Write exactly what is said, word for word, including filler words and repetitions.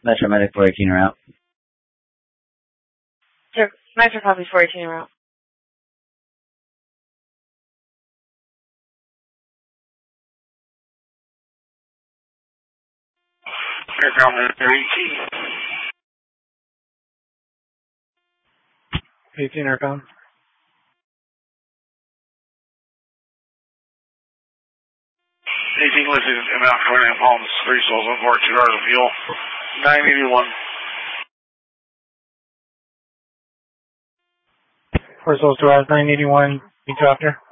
Metro Medic four eighteen route. Sure. Metro copy four eighteen route. Aircraft eighteen. eighteen aircom. eighteen listed in Mount Carolina Palms, three souls on board, two hours of fuel. nine eighty-one. Four souls to rise, nine eighty-one, helicopter.